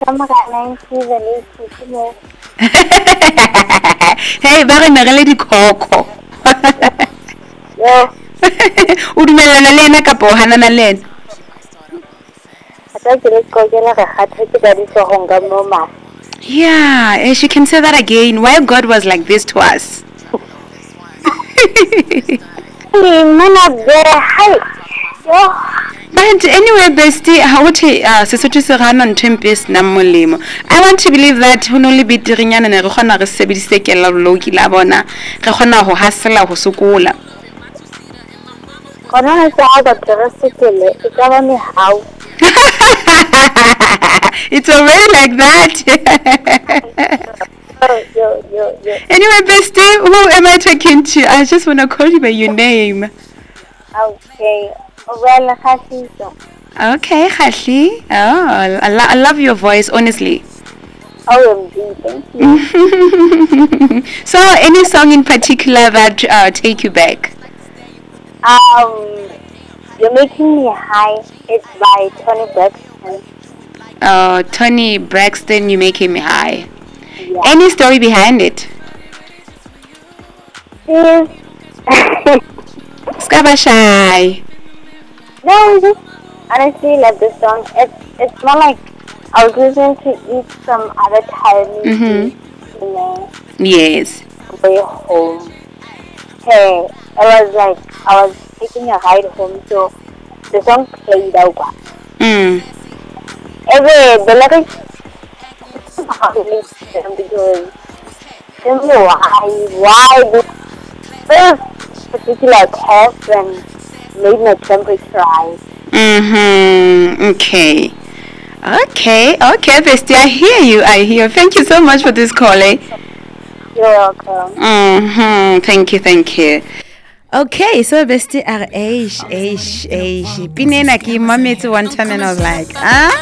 Some guy 90s and 80s mo. Hey, ba re ne re le dikhokho. Yo, O dumellana le ena kapo o hanana le ena? ata ke le kokela re kgatha ke ba ditlhogong ka mo ma. Yeah, you can say that again. Why God was like this to us? Hey, man up there. Hi. Yo. But anyway, bestie, how would he Sesotho se rana ntho empe se nang molemo. I want to believe that ho no le beterinyana ne re kgona re sebedise kelaloki la bona re kgona ho hasela ho sokola. Kona se ha ba tresekele e ka ba mehau. It's already like that. Yo. Anyway, bestie, who am I talking to? I just want to call you by your name. Okay. Well, Khasiso. Okay, Khashli. Oh, I love your voice, honestly. OMG, thank you. So, any song in particular that take you back? You're Making Me High. It's by Tony Braxton. Tony Braxton, You Making Me High. Yeah. Any story behind it? Yes. Skaba shy. No, I just honestly love this song. It's more like I was listening to eat some other time, you know, Yes. way home. Hey, I was taking a ride home, so the song played out. The lyrics really because tell me why this particular test and made my temperature rise. Okay, bestie, I hear you. Thank you so much for this call, eh? You're welcome. Thank you. Okay, so bestie, Pinena ki mametse one time and I was like,